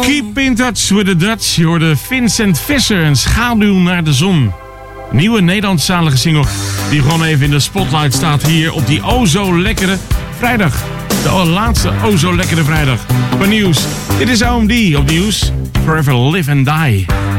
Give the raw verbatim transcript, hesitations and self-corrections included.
Keep in touch with the Dutch. Je hoorde Vincent Visser en Schaduw naar de zon. Nieuwe Nederlandstalige single die gewoon even in de spotlight staat hier op die o zo lekkere vrijdag. De laatste o zo lekkere vrijdag. Qua nieuws. Dit is O M D op nieuws. Forever Live and Die.